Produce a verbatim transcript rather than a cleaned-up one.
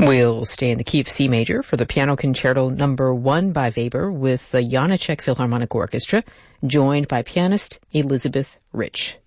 We'll stay in the key of C major for the Piano Concerto number one by Weber with the Janáček Philharmonic Orchestra, joined by pianist Elizabeth Rich.